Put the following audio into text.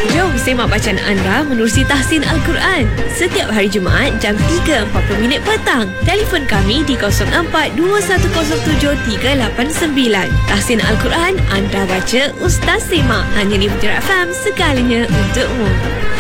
Jom semak bacaan anda menerusi tahsin Al-Quran setiap hari Jumaat jam 3.40 petang. Telefon kami di 0421073889. Tahsin Al-Quran, anda baca, Ustaz semak. Hanya di Putera FM, segalanya untukmu.